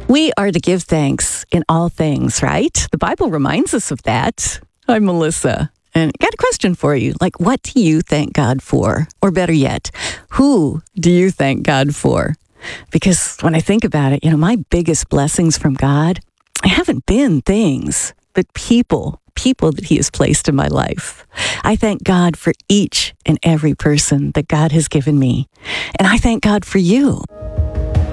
We are to give thanks in all things, right? The Bible reminds us of that. I'm Melissa, and I got a question for you. Like, what do you thank God for? Or better yet, who do you thank God for? Because when I think about it, my biggest blessings from God haven't been things, but people that He has placed in my life. I thank God for each and every person that God has given me. And I thank God for you.